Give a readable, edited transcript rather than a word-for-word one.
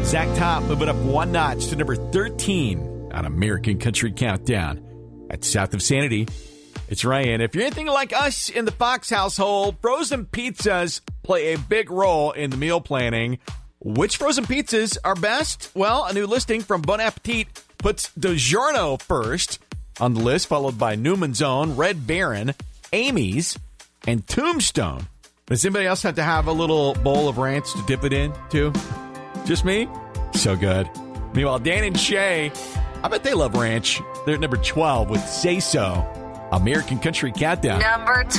Zach Top moving up one notch to number 13 on American Country Countdown. At South of Sanity, it's Ryan. If you're anything like us in the Fox household, frozen pizzas play a big role in the meal planning. Which frozen pizzas are best? Well, a new listing from Bon Appetit puts DiGiorno first on the list, followed by Newman's Own, Red Baron, Amy's, and Tombstone. Does anybody else have to have a little bowl of ranch to dip it in, too? Just me? So good. Meanwhile, Dan and Shay, I bet they love ranch. They're at number 12 with Say So. American Country Countdown. Number